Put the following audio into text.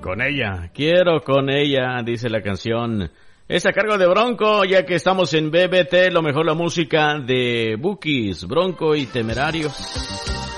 quiero con ella, dice la canción. Es a cargo de Bronco, ya que estamos en BBT, lo mejor la música de Bukis, Bronco y Temerarios.